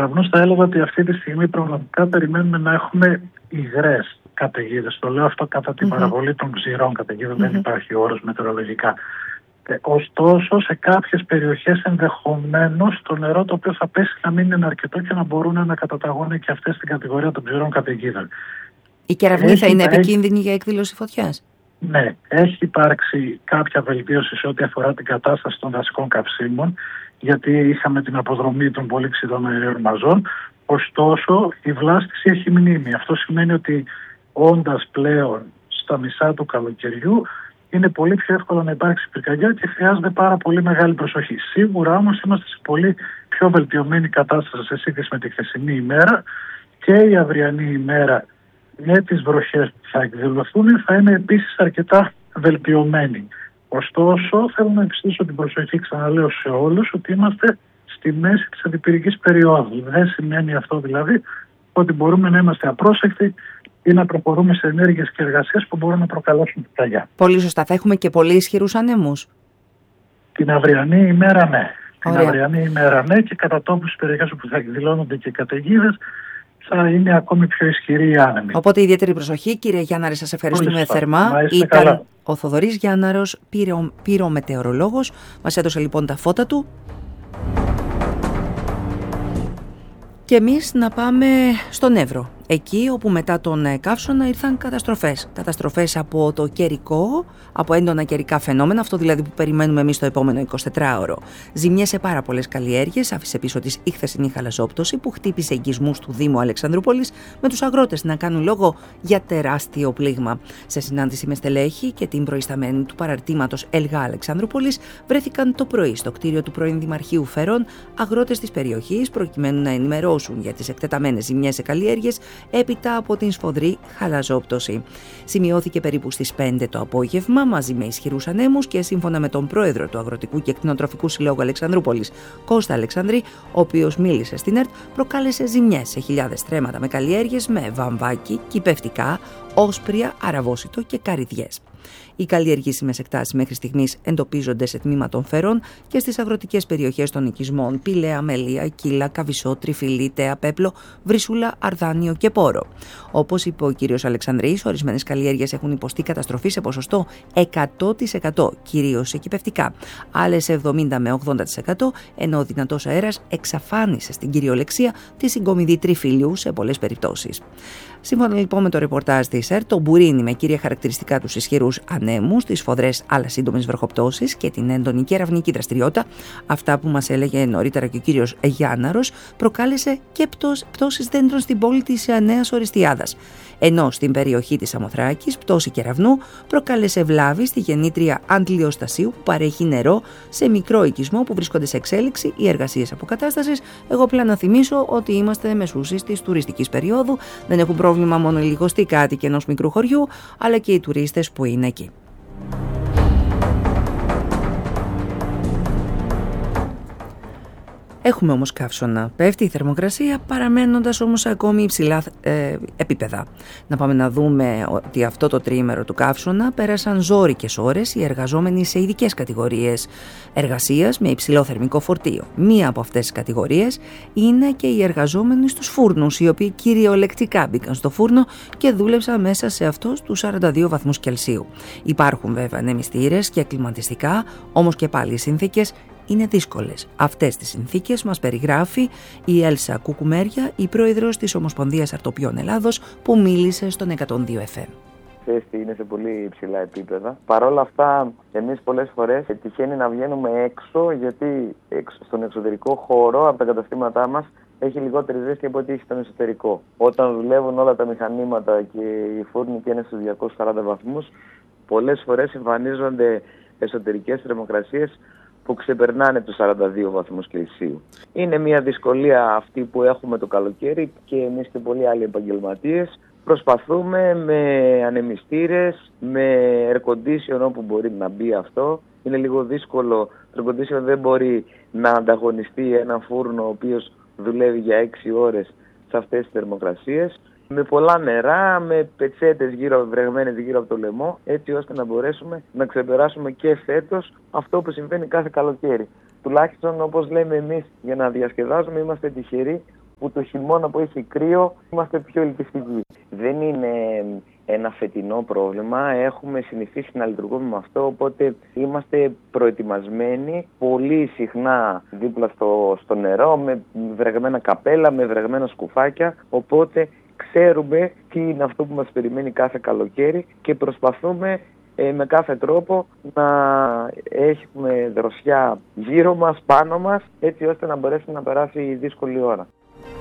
κεραυνούς θα έλεγα ότι αυτή τη στιγμή πραγματικά περιμένουμε να έχουμε υγρές καταιγίδες. Το λέω αυτό κατά την παραβολή των ξηρών καταιγίδων, δεν υπάρχει όρος μετεωρολογικά. Ωστόσο, σε κάποιες περιοχές ενδεχομένως το νερό το οποίο θα πέσει να μην είναι αρκετό και να μπορούν να καταταγούν και αυτές στην κατηγορία των ξηρών καταιγίδων. Η κεραυνή θα είναι επικίνδυνη για εκδήλωση φωτιάς? Ναι, έχει υπάρξει κάποια βελτίωση σε ό,τι αφορά την κατάσταση των δασικών καυσίμων, γιατί είχαμε την αποδρομή των πολύ ξηρών αερίων μαζών. Ωστόσο, η βλάστηση έχει μνήμη. Αυτό σημαίνει ότι όντας πλέον στα μισά του καλοκαιριού, είναι πολύ πιο εύκολο να υπάρξει πυρκαγιά και χρειάζεται πάρα πολύ μεγάλη προσοχή. Σίγουρα όμως είμαστε σε πολύ πιο βελτιωμένη κατάσταση σε σύγκριση με τη χθεσινή ημέρα, και η αυριανή ημέρα με τις βροχές που θα εκδηλωθούν θα είναι επίσης αρκετά βελτιωμένη. Ωστόσο, θέλω να επιστήσω την προσοχή, ξαναλέω σε όλους, ότι είμαστε στη μέση της αντιπυρικής περίοδου. Δεν σημαίνει αυτό δηλαδή ότι μπορούμε να είμαστε απρόσεκτοι ή να προχωρούμε σε ενέργειες και εργασίες που μπορούν να προκαλέσουν πυρκαγιά. Πολύ σωστά. Θα έχουμε και πολύ ισχυρούς ανέμους? Την αυριανή ημέρα ναι. Ωραία. Την αυριανή ημέρα ναι, και κατά τόπους στις περιοχές όπου θα εκδηλώνονται και καταιγίδες θα είναι ακόμη πιο ισχυρή η άνεμη. Οπότε ιδιαίτερη προσοχή. Κύριε Γιάνναρη, σας ευχαριστούμε θερμά. Ήταν καλά. Ο Θοδωρής Γιάνναρος, πυρομετεωρολόγος. Μας έδωσε λοιπόν τα φώτα του. Και εμείς να πάμε στον Εύρο, εκεί όπου μετά τον καύσωνα ήρθαν καταστροφές. Καταστροφές από το καιρικό, από έντονα καιρικά φαινόμενα, αυτό δηλαδή που περιμένουμε εμείς το επόμενο 24ωρο. Ζημιές σε πάρα πολλές καλλιέργειες άφησε πίσω της η χθεσινή χαλαζόπτωση που χτύπησε οικισμούς του Δήμου Αλεξανδρούπολης, με τους αγρότες να κάνουν λόγο για τεράστιο πλήγμα. Σε συνάντηση με στελέχη και την προϊσταμένη του παραρτήματος ΕΛΓΑ Αλεξανδρούπολης, βρέθηκαν το πρωί στο κτίριο του πρώην Δημαρχείου Φερών αγρότες της περιοχής, προκειμένου να ενημερώσουν για τις εκτεταμένες ζημιές σε καλλιέργειες έπειτα από την σφοδρή χαλαζόπτωση. Σημειώθηκε περίπου στις 5 το απόγευμα μαζί με ισχυρούς ανέμους και σύμφωνα με τον πρόεδρο του Αγροτικού και Κτηνοτροφικού Συλλόγου Αλεξανδρούπολης, Κώστα Αλεξανδρή, ο οποίος μίλησε στην ΕΡΤ, προκάλεσε ζημιές σε χιλιάδες στρέμματα με καλλιέργειες με βαμβάκι, κυπευτικά, όσπρια, αραβόσιτο και καρυδιές. Οι καλλιεργήσιμες εκτάσεις μέχρι στιγμής εντοπίζονται σε τμήμα των Φερών και στις αγροτικές περιοχές των οικισμών Πηλαία, Μελία, Κύλα, Καβισό, Τριφυλή, Τέα, Πέπλο, Βρυσούλα, Αρδάνιο και Πόρο. Όπως είπε ο κύριος Αλεξανδρής, ορισμένες καλλιέργειες έχουν υποστεί καταστροφή σε ποσοστό 100%, κυρίως σε κυπευτικά, άλλες 70 με 80%, ενώ ο δυνατός αέρας εξαφάνισε στην κυριολεξία τη συγκομιδή Τριφυλιού σε πολλές περιπτώσεις. Σύμφωνα λοιπόν με το ρεπορτάζ της ΕΡΤ, το μπουρίνι με κύρια χαρακτηριστικά τους ισχυρούς ανέμους, τις σφοδρές αλλά σύντομες βροχοπτώσεις και την έντονη κεραυνική δραστηριότητα, αυτά που μας έλεγε νωρίτερα και ο κύριος Γιάνναρος, προκάλεσε και πτώσεις δέντρων στην πόλη της Νέας Οριστιάδας. Ενώ στην περιοχή της Σαμοθράκης, πτώση κεραυνού προκάλεσε βλάβη στη γεννήτρια αντλιοστασίου που παρέχει νερό σε μικρό οικισμό που βρίσκονται σε εξέλιξη οι εργασίες αποκατάστασης. Εγώ απλά να θυμίσω ότι είμαστε μεσούσης της τουριστικής περίοδου, δεν έχουν πρόβλημα μόνο οι λιγοστοί κάτοικοι ενός μικρού χωριού, αλλά και οι τουρίστες που είναι εκεί. Έχουμε όμως καύσωνα. Πέφτει η θερμοκρασία παραμένοντας όμως σε ακόμη υψηλά επίπεδα. Να πάμε να δούμε ότι αυτό το τριήμερο του καύσωνα πέρασαν ζώρικες ώρες οι εργαζόμενοι σε ειδικές κατηγορίες εργασίας με υψηλό θερμικό φορτίο. Μία από αυτές τις κατηγορίες είναι και οι εργαζόμενοι στους φούρνους, οι οποίοι κυριολεκτικά μπήκαν στο φούρνο και δούλεψαν μέσα σε αυτούς τους 42 βαθμούς Κελσίου. Υπάρχουν βέβαια ανεμιστήρες και κλιματιστικά, όμως και πάλι οι συνθήκες είναι δύσκολες. Αυτές τις συνθήκες μας περιγράφει η Έλσα Κουκουμέρια, η πρόεδρος της Ομοσπονδίας Αρτοπιών Ελλάδος, που μίλησε στον 102 FM. Είναι σε πολύ υψηλά επίπεδα. Παρ' όλα αυτά, εμείς πολλές φορές τυχαίνει να βγαίνουμε έξω, γιατί στον εξωτερικό χώρο από τα καταστήματά μας έχει λιγότερη ζέστη από ό,τι έχει στον εσωτερικό. Όταν δουλεύουν όλα τα μηχανήματα και οι φούρνοι και είναι στους 240 βαθμούς, πολλές φορές εμφανίζονται εσωτερικές θερμοκρασίες που ξεπερνάνε τους 42 βαθμούς Κελσίου. Είναι μια δυσκολία αυτή που έχουμε το καλοκαίρι και εμείς και πολλοί άλλοι επαγγελματίες. Προσπαθούμε με ανεμιστήρες, με air condition όπου μπορεί να μπει αυτό. Είναι λίγο δύσκολο, το air condition δεν μπορεί να ανταγωνιστεί ένα φούρνο ο οποίος δουλεύει για 6 ώρες σε αυτές τις θερμοκρασίες. Με πολλά νερά, με πετσέτες βρεγμένες γύρω από το λαιμό, έτσι ώστε να μπορέσουμε να ξεπεράσουμε και φέτος αυτό που συμβαίνει κάθε καλοκαίρι. Τουλάχιστον, όπως λέμε εμείς, για να διασκεδάζουμε, είμαστε τυχεροί που το χειμώνα που έχει κρύο είμαστε πιο ελκυστικοί. Δεν είναι ένα φετινό πρόβλημα, έχουμε συνηθίσει να λειτουργούμε με αυτό, οπότε είμαστε προετοιμασμένοι πολύ συχνά δίπλα στο νερό, με βρεγμένα καπέλα, με βρεγμένα σκουφάκια, οπότε ξέρουμε τι είναι αυτό που μας περιμένει κάθε καλοκαίρι και προσπαθούμε με κάθε τρόπο να έχουμε δροσιά γύρω μας, πάνω μας, έτσι ώστε να μπορέσει να περάσει η δύσκολη ώρα.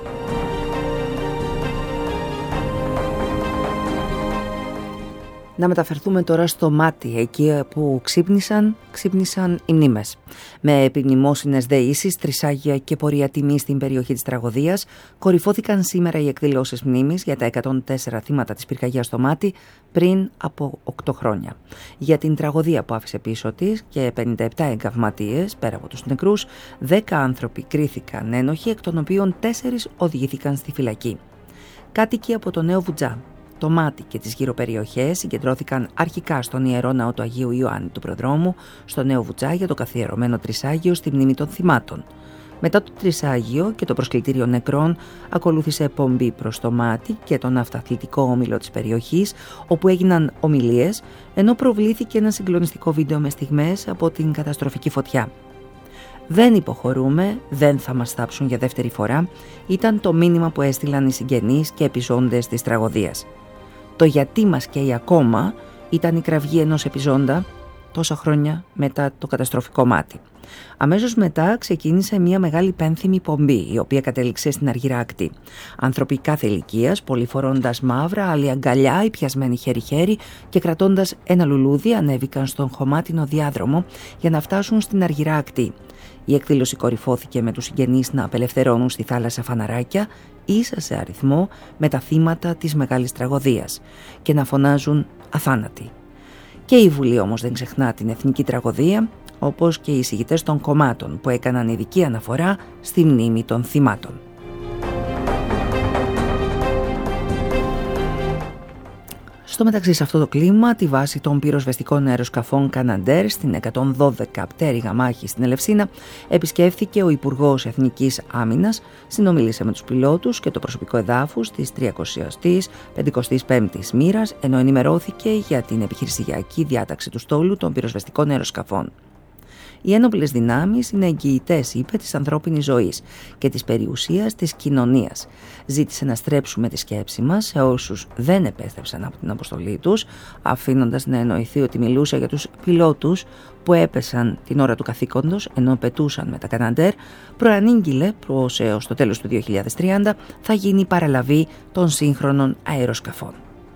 Να μεταφερθούμε τώρα στο Μάτι, εκεί που ξύπνησαν οι μνήμες. Με επιμνημόσυνες δεήσεις, τρισάγια και πορεία τιμή στην περιοχή της τραγωδίας, κορυφώθηκαν σήμερα οι εκδηλώσεις μνήμης για τα 104 θύματα της πυρκαγιάς στο Μάτι πριν από 8 χρόνια. Για την τραγωδία που άφησε πίσω της και 57 εγκαυματίες, πέρα από τους νεκρούς, 10 άνθρωποι κρίθηκαν ένοχοι, εκ των οποίων 4 οδηγήθηκαν στη φυλακή. Κάτοικοι από το Νέο Βουτζά, το Μάτι και τις γύρω περιοχές συγκεντρώθηκαν αρχικά στον Ιερό Ναό του Αγίου Ιωάννη του Προδρόμου, στο Νέο Βουτζά, για το καθιερωμένο τρισάγιο στη μνήμη των θυμάτων. Μετά το τρισάγιο και το προσκλητήριο νεκρών, ακολούθησε εκπομπή προς το Μάτι και τον αυταθλητικό όμιλο της περιοχής, όπου έγιναν ομιλίες, ενώ προβλήθηκε ένα συγκλονιστικό βίντεο με στιγμές από την καταστροφική φωτιά. «Δεν υποχωρούμε, δεν θα μας θάψουν για δεύτερη φορά», ήταν το μήνυμα που έστειλαν οι συγγενείς και επιζώντες της τραγωδίας. Το «γιατί μας καίει ακόμα» ήταν η κραυγή ενός επιζώντα τόσα χρόνια μετά το καταστροφικό Μάτι. Αμέσως μετά ξεκίνησε μια μεγάλη πένθυμη πομπή, η οποία κατέληξε στην Αργυρά Ακτή. Άνθρωποι κάθε ηλικίας, πολλοί φορώντας μαύρα, άλλοι αγκαλιά ή πιασμένοι χέρι-χέρι και κρατώντας ένα λουλούδι, ανέβηκαν στον χωμάτινο διάδρομο για να φτάσουν στην Αργυρά Ακτή. Η εκδήλωση κορυφώθηκε με τους συγγενείς να απελευθερώνουν στη θάλασσα φαναράκια, ίσα σε αριθμό με τα θύματα της μεγάλης τραγωδίας, και να φωνάζουν «αθάνατοι». Και η Βουλή όμως δεν ξεχνά την εθνική τραγωδία, όπως και οι εισηγητές των κομμάτων που έκαναν ειδική αναφορά στη μνήμη των θυμάτων. Στο μεταξύ, σε αυτό το κλίμα, τη βάση των πυροσβεστικών αεροσκαφών Καναντέρ στην 112 πτέρυγα μάχη στην Ελευσίνα επισκέφθηκε ο Υπουργός Εθνικής Άμυνας, συνομίλησε με τους πιλότους και το προσωπικό εδάφους της 355ης μοίρας, ενώ ενημερώθηκε για την επιχειρησιακή διάταξη του στόλου των πυροσβεστικών αεροσκαφών. Οι ένοπλες δυνάμεις είναι εγγυητές, είπε, της ανθρώπινης ζωής και της περιουσίας της κοινωνίας. Ζήτησε να στρέψουμε τη σκέψη μας σε όσους δεν επέστρεψαν από την αποστολή τους, αφήνοντας να εννοηθεί ότι μιλούσε για τους πιλότους που έπεσαν την ώρα του καθήκοντος ενώ πετούσαν με τα Καναντέρ. Προανήγγειλε πως έως το τέλος του 2030 θα γίνει η παραλαβή των σύγχρονων αεροσκαφών.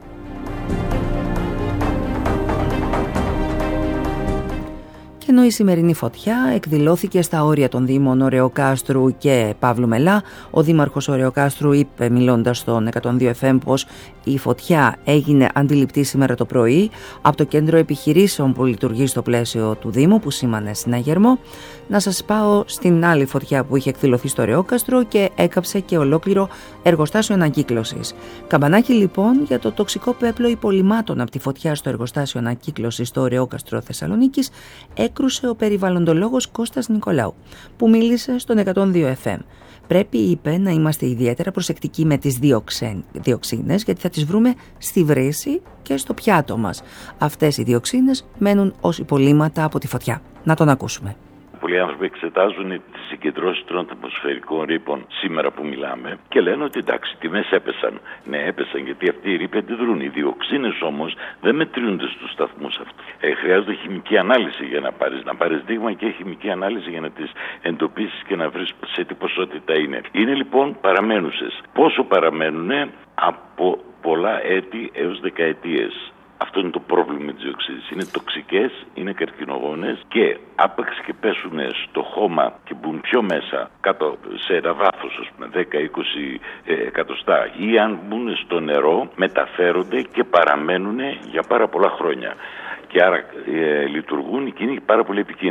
Ενώ η σημερινή φωτιά εκδηλώθηκε στα όρια των Δήμων Ωρεοκάστρου και Παύλου Μελά, ο Δήμαρχος Ωρεοκάστρου είπε, μιλώντας στον 102 FM, πως η φωτιά έγινε αντιληπτή σήμερα το πρωί από το κέντρο επιχειρήσεων που λειτουργεί στο πλαίσιο του Δήμου, που σήμανε συναγερμό. Να σας πάω στην άλλη φωτιά που είχε εκδηλωθεί στο Ωρεόκαστρο και έκαψε και ολόκληρο εργοστάσιο ανακύκλωσης. Καμπανάκι λοιπόν για το τοξικό πέπλο υπολειμμάτων από τη φωτιά στο εργοστάσιο ανακύκλωσης στο Ωρεόκαστρο Θεσσαλονίκης έκρουσε ο περιβαλλοντολόγος Κώστας Νικολάου, που μίλησε στον 102 FM. Πρέπει, είπε, να είμαστε ιδιαίτερα προσεκτικοί με τις διοξίνες, γιατί θα τις βρούμε στη βρύση και στο πιάτο μας. Αυτές οι διοξίνες μένουν ως υπολείμματα από τη φωτιά. Να τον ακούσουμε. Πολλοί άνθρωποι εξετάζουν τις συγκεντρώσεις των ατμοσφαιρικών ρήπων σήμερα που μιλάμε και λένε ότι εντάξει, τιμές έπεσαν. Ναι, έπεσαν γιατί αυτοί οι ρήποι αντιδρούν. Οι διοξίνες όμως δεν μετριούνται στους σταθμούς αυτούς. Χρειάζεται χημική ανάλυση για να πάρεις δείγμα και χημική ανάλυση για να τις εντοπίσεις και να βρεις σε τι ποσότητα είναι. Είναι λοιπόν παραμένουσες. Πόσο παραμένουνε? Από πολλά έτη έως δεκαετίες. Αυτό είναι το πρόβλημα με τις διοξίνες. Είναι τοξικές, είναι καρκινογόνες και άπαξ και πέσουν στο χώμα και μπουν πιο μέσα, κάτω σε ένα βάθος, ας πούμε, 10-20 εκατοστά, ή αν μπουν στο νερό, μεταφέρονται και παραμένουν για πάρα πολλά χρόνια. Και άρα λειτουργούν και είναι πάρα πολύ επικίνδυνες.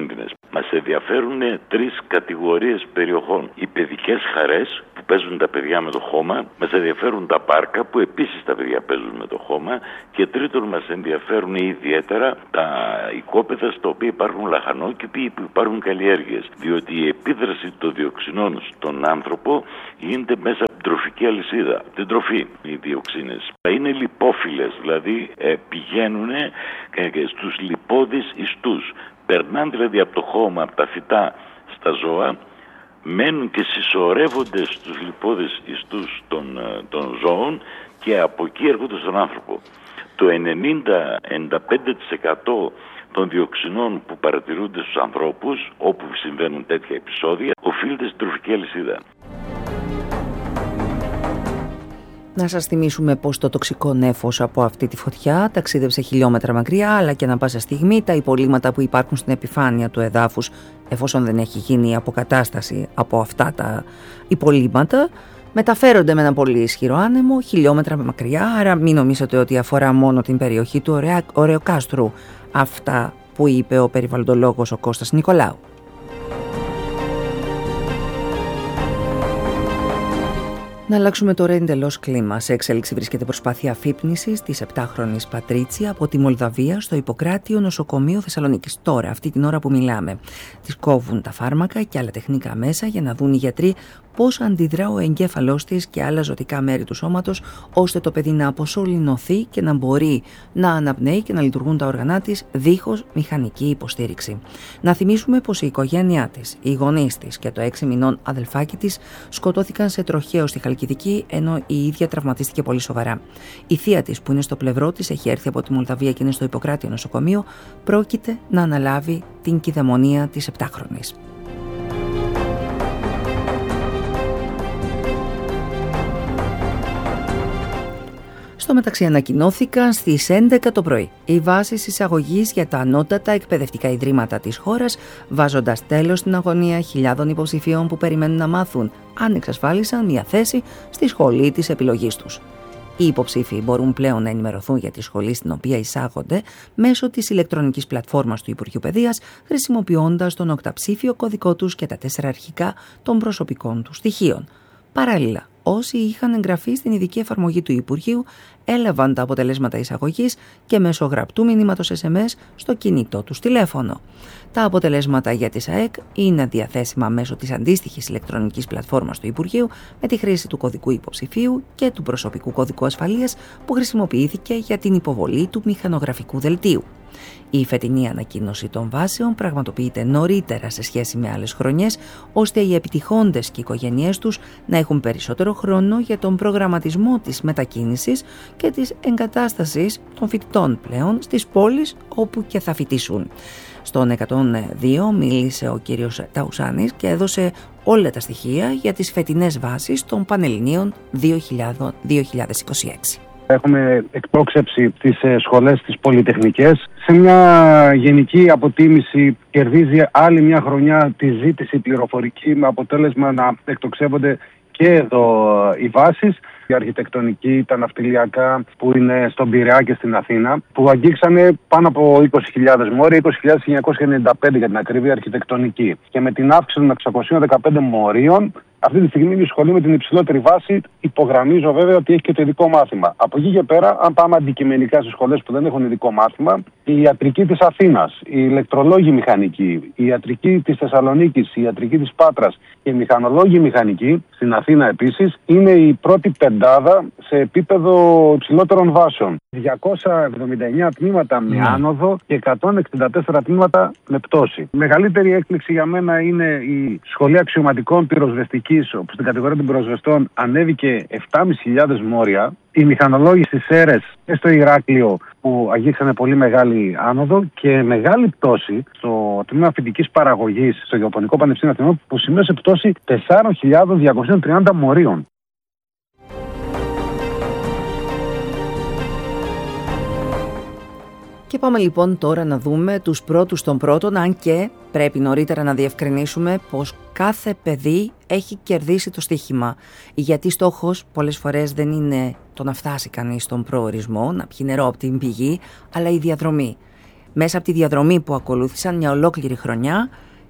Μας ενδιαφέρουν 3 κατηγορίες περιοχών. Οι παιδικές χαρές που παίζουν τα παιδιά με το χώμα, μας ενδιαφέρουν τα πάρκα που επίσης τα παιδιά παίζουν με το χώμα και τρίτον μας ενδιαφέρουν ιδιαίτερα τα οικόπεδα στα οποία υπάρχουν λαχανό και που υπάρχουν καλλιέργειες. Διότι η επίδραση των διοξινών στον άνθρωπο γίνεται μέσα από την τροφική αλυσίδα, την τροφή οι διοξίνες. Είναι λιπόφιλες, δηλαδή πηγαίνουν στους λιπώδεις ιστούς. Περνάνε δηλαδή από το χώμα, από τα φυτά στα ζώα, μένουν και συσσωρεύονται στους λιπώδεις ιστούς των ζώων και από εκεί έρχονται στον άνθρωπο. Το 90-95% των διοξινών που παρατηρούνται στους ανθρώπους, όπου συμβαίνουν τέτοια επεισόδια, οφείλεται στην τροφική αλυσίδα. Να σας θυμίσουμε πως το τοξικό νέφος από αυτή τη φωτιά ταξίδεψε χιλιόμετρα μακριά, αλλά και ανά πάσα στιγμή τα υπολείμματα που υπάρχουν στην επιφάνεια του εδάφους, εφόσον δεν έχει γίνει η αποκατάσταση από αυτά τα υπολείμματα, μεταφέρονται με ένα πολύ ισχυρό άνεμο χιλιόμετρα μακριά. Άρα μην νομίζετε ότι αφορά μόνο την περιοχή του Ωρεοκάστρου αυτά που είπε ο περιβαλλοντολόγος ο Κώστας Νικολάου. Να αλλάξουμε τώρα εντελώς κλίμα. Σε εξέλιξη βρίσκεται προσπάθεια αφύπνισης της 7χρονης Πατρίτσια από τη Μολδαβία στο Ιπποκράτιο Νοσοκομείο Θεσσαλονίκης. Τώρα, αυτή την ώρα που μιλάμε, της κόβουν τα φάρμακα και άλλα τεχνικά μέσα για να δουν οι γιατροί πώς αντιδρά ο εγκέφαλός της και άλλα ζωτικά μέρη του σώματος, ώστε το παιδί να αποσωληνωθεί και να μπορεί να αναπνέει και να λειτουργούν τα όργανά της δίχως μηχανική υποστήριξη. Να θυμίσουμε πως η οικογένειά της, οι γονείς της και το 6 μηνών αδελφάκι της σκοτώθηκαν σε τροχαίο στη Χαλκιδική, ενώ η ίδια τραυματίστηκε πολύ σοβαρά. Η θεία της, που είναι στο πλευρό της, έχει έρθει από τη Μολδαβία και είναι στο Ιπποκράτιο Νοσοκομείο, πρόκειται να αναλάβει την κηδεμονία της 7χρονης. Στο μεταξύ ανακοινώθηκαν στις 11 το πρωί οι βάσεις εισαγωγής για τα ανώτατα εκπαιδευτικά ιδρύματα της χώρας, βάζοντας τέλος στην αγωνία χιλιάδων υποψηφίων που περιμένουν να μάθουν αν εξασφάλισαν μια θέση στη σχολή της επιλογής τους. Οι υποψήφοι μπορούν πλέον να ενημερωθούν για τη σχολή στην οποία εισάγονται μέσω της ηλεκτρονικής πλατφόρμας του Υπουργείου Παιδείας, χρησιμοποιώντας τον οκταψήφιο κωδικό τους και τα 4 αρχικά των προσωπικών τους στοιχείων. Παράλληλα, όσοι είχαν εγγραφεί στην ειδική εφαρμογή του Υπουργείου έλαβαν τα αποτελέσματα εισαγωγής και μέσω γραπτού μηνύματος SMS στο κινητό τους τηλέφωνο. Τα αποτελέσματα για τις ΑΕΚ είναι διαθέσιμα μέσω της αντίστοιχης ηλεκτρονικής πλατφόρμας του Υπουργείου με τη χρήση του κωδικού υποψηφίου και του προσωπικού κωδικού ασφαλείας που χρησιμοποιήθηκε για την υποβολή του μηχανογραφικού δελτίου. Η φετινή ανακοίνωση των βάσεων πραγματοποιείται νωρίτερα σε σχέση με άλλες χρονιές, ώστε οι επιτυχώντες και οι οικογένειές τους να έχουν περισσότερο χρόνο για τον προγραμματισμό της μετακίνησης και της εγκατάστασης των φοιτητών πλέον στις πόλεις όπου και θα φοιτήσουν. Στον 102 μίλησε ο κύριος Ταουσάνης και έδωσε όλα τα στοιχεία για τις φετινές βάσεις των Πανελληνίων 2026. Έχουμε εκτόξευση στις σχολές τις πολυτεχνικές. Σε μια γενική αποτίμηση κερδίζει άλλη μια χρονιά τη ζήτηση πληροφορική, με αποτέλεσμα να εκτοξεύονται και εδώ οι βάσεις. Η αρχιτεκτονική, τα ναυτιλιακά που είναι στον Πειραιά και στην Αθήνα, που αγγίξανε πάνω από 20.000 μόρια, 20.995 για την ακρίβεια αρχιτεκτονική. Και με την αύξηση των 615 μορίων, αυτή τη στιγμή είναι η σχολή με την υψηλότερη βάση. Υπογραμμίζω βέβαια ότι έχει και το ειδικό μάθημα. Από εκεί και πέρα, αν πάμε αντικειμενικά στις σχολές που δεν έχουν ειδικό μάθημα, η ιατρική της Αθήνας, η ηλεκτρολόγοι μηχανικοί, η ιατρική της Θεσσαλονίκης, η ιατρική της Πάτρας και οι μηχανολόγοι μηχανικοί, στην Αθήνα επίσης, είναι η πρώτη πεντάδα σε επίπεδο υψηλότερων βάσεων. 279 τμήματα με άνοδο και 164 τμήματα με πτώση. Μεγαλύτερη έκπληξη για μένα είναι η σχολή αξιωματικών πυροσβεστικής, όπου στην κατηγορία των πυροσβεστών ανέβηκε 7.500 μόρια. Οι μηχανολόγοι στις Σέρρες και στο Ηράκλειο που αγγίξανε πολύ μεγάλη άνοδο και μεγάλη πτώση στο τμήμα φοιτικής παραγωγής στο Γεωπονικό Πανεπιστήμιο Αθηνών, που σημείωσε πτώση 4.230 μορίων. Και πάμε λοιπόν τώρα να δούμε τους πρώτους των πρώτων, αν και πρέπει νωρίτερα να διευκρινίσουμε πως κάθε παιδί έχει κερδίσει το στοίχημα. Γιατί στόχος πολλές φορές δεν είναι το να φτάσει κανείς στον προορισμό, να πιει νερό από την πηγή, αλλά η διαδρομή. Μέσα από τη διαδρομή που ακολούθησαν μια ολόκληρη χρονιά,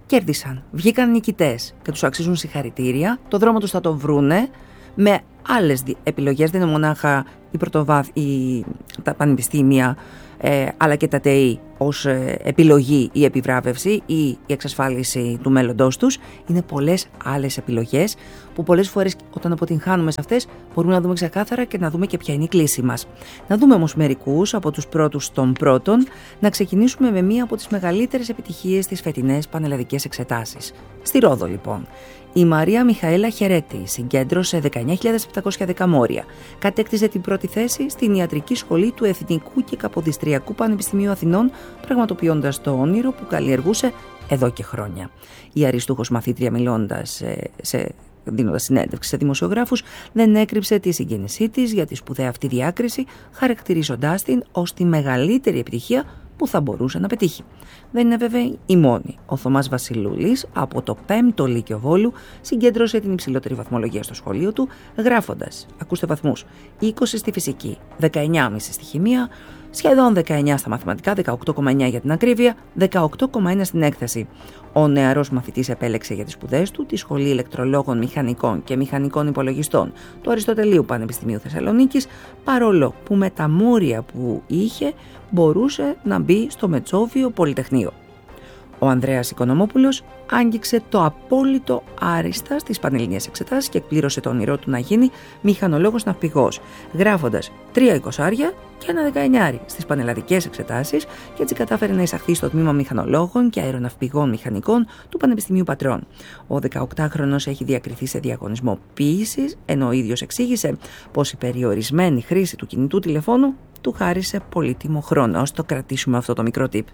κέρδισαν, βγήκαν νικητές και τους αξίζουν συγχαρητήρια. Το δρόμο τους θα τον βρούνε με άλλες επιλογές, δεν είναι μονάχα τα πανεπιστήμια αλλά και τα ΤΕΗ ως επιλογή η επιβράβευση ή η εξασφάλιση του μέλλοντός τους. Είναι πολλές άλλες επιλογές που πολλές φορές όταν αποτυγχάνουμε σε αυτές μπορούμε να δούμε ξεκάθαρα και να δούμε και ποια είναι η κλίση μας. Να δούμε όμως μερικούς από τους πρώτους των πρώτων. Να ξεκινήσουμε με μία από τις μεγαλύτερες επιτυχίες στις φετινές πανελλαδικές εξετάσεις. Στη Ρόδο λοιπόν. Η Μαρία Μιχαέλα Χερέτη συγκέντρωσε 19.710 μόρια. Κατέκτησε την πρώτη θέση στην ιατρική σχολή του Εθνικού και Καποδιστριακού Πανεπιστημίου Αθηνών, πραγματοποιώντας το όνειρο που καλλιεργούσε εδώ και χρόνια. Η αριστούχος μαθήτρια, δίνοντας συνέντευξη σε δημοσιογράφους, δεν έκρυψε τη συγκίνησή της για τη σπουδαία αυτή διάκριση, χαρακτηρίζοντάς την ως τη μεγαλύτερη επιτυχία που θα μπορούσε να πετύχει. Δεν είναι βέβαια η μόνη. Ο Θωμάς Βασιλούλης από το 5ο Λύκειο Βόλου συγκέντρωσε την υψηλότερη βαθμολογία στο σχολείο του, γράφοντας, ακούστε βαθμούς, 20 στη φυσική, 19,5 στη χημεία, σχεδόν 19 στα μαθηματικά, 18,9 για την ακρίβεια, 18,1 στην έκθεση. Ο νεαρός μαθητής επέλεξε για τις σπουδές του τη Σχολή Ηλεκτρολόγων Μηχανικών και Μηχανικών Υπολογιστών του Αριστοτελείου Πανεπιστημίου Θεσσαλονίκης, παρόλο που με τα μόρια που είχε μπορούσε να μπει στο Μετσόβιο Πολυτεχνείο. Ο Ανδρέας Οικονομόπουλος άγγιξε το απόλυτο άριστα στις πανελληνίες εξετάσεις και εκπλήρωσε το όνειρό του να γίνει μηχανολόγος ναυπηγός, γράφοντας 3 εικοσάρια και ένα 19 στις πανελλαδικές εξετάσεις και έτσι κατάφερε να εισαχθεί στο τμήμα μηχανολόγων και αεροναυπηγών μηχανικών του Πανεπιστημίου Πατρών. Ο 18χρονος έχει διακριθεί σε διαγωνισμό ποίησης, ενώ ο ίδιος εξήγησε πως η περιορισμένη χρήση του κινητού τηλεφώνου του χάρισε πολύτιμο χρόνο. Ας το κρατήσουμε αυτό το μικρό tip.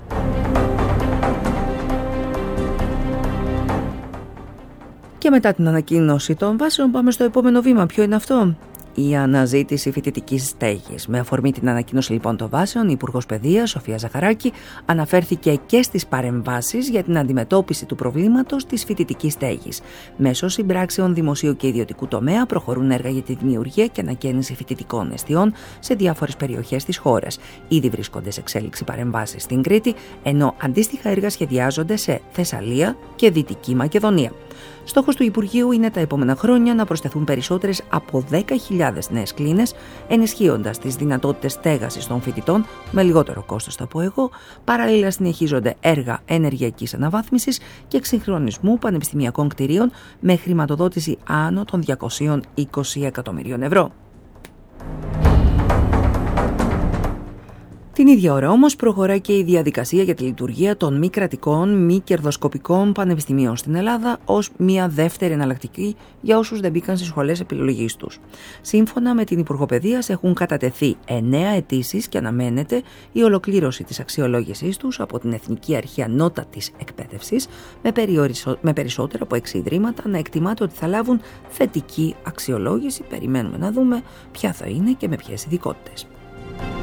Και μετά την ανακοίνωση των βάσεων πάμε στο επόμενο βήμα. Ποιο είναι αυτό? Η αναζήτηση φοιτητικής στέγης. Με αφορμή την ανακοίνωση λοιπόν των βάσεων, η Υπουργός Παιδείας, Σοφία Ζαχαράκη, αναφέρθηκε και στις παρεμβάσεις για την αντιμετώπιση του προβλήματος της φοιτητικής στέγης. Μέσω συμπράξεων δημοσίου και ιδιωτικού τομέα προχωρούν έργα για τη δημιουργία και ανακαίνιση φοιτητικών εστιών σε διάφορες περιοχές της χώρας. Ήδη βρίσκονται σε εξέλιξη παρεμβάσεις στην Κρήτη, ενώ αντίστοιχα έργα σχεδιάζονται σε Θεσσαλία και Δυτική Μακεδονία. Στόχος του Υπουργείου είναι τα επόμενα χρόνια να προσθεθούν περισσότερες από 10.000 νέες κλίνες, ενισχύοντας τις δυνατότητες στέγασης των φοιτητών με λιγότερο κόστος, θα πω εγώ. Παράλληλα συνεχίζονται έργα ενεργειακής αναβάθμισης και εξυγχρονισμού πανεπιστημιακών κτηρίων με χρηματοδότηση άνω των 220 εκατομμυρίων ευρώ. Την ίδια ώρα όμως προχωρά και η διαδικασία για τη λειτουργία των μη κρατικών, μη κερδοσκοπικών πανεπιστημίων στην Ελλάδα ως μια δεύτερη εναλλακτική για όσους δεν μπήκαν στις σχολές επιλογής τους. Σύμφωνα με την Υπουργό Παιδείας έχουν κατατεθεί 9 αιτήσεις και αναμένεται η ολοκλήρωση της αξιολόγησής τους από την Εθνική Αρχή Ανώτατης Εκπαίδευσης με περισσότερα από 6 ιδρύματα να εκτιμάται ότι θα λάβουν θετική αξιολόγηση. Περιμένουμε να δούμε ποια θα είναι και με ποιες ειδικότητες.